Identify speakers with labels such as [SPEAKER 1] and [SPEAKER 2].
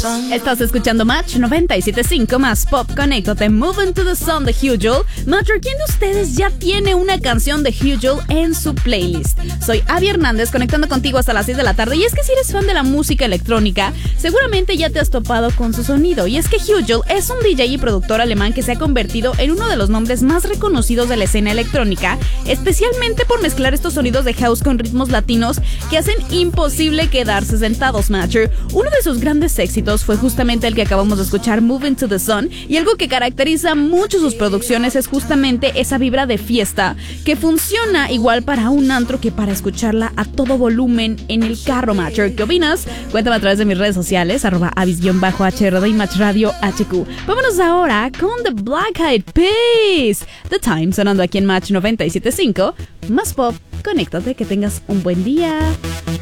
[SPEAKER 1] Estás escuchando Match 97.5 más Pop. Conéctate, Moving to the Sun de Hugel. Matcher, ¿quién de ustedes ya tiene una canción de Hugel en su playlist? Soy Abby Hernández, conectando contigo hasta las 6 de la tarde. Y es que si eres fan de la música electrónica, seguramente ya te has topado con su sonido. Y es que Hugel es un DJ y productor alemán que se ha convertido en uno de los nombres más reconocidos de la escena electrónica, especialmente por mezclar estos sonidos de house con ritmos latinos que hacen imposible quedarse sentados, Matcher. Uno de sus grandes éxitos fue justamente el que acabamos de escuchar, Moving to the Sun, y algo que caracteriza mucho sus producciones es justamente esa vibra de fiesta que funciona igual para un antro que para escucharla a todo volumen en el carro, Matcher. ¿Qué opinas? Cuéntame a través de mis redes sociales, @avis_hrd y Match Radio HQ. Vámonos ahora con The Black Eyed Peas. The Time sonando aquí en Match 97.5 más Pop. Conéctate, que tengas un buen día.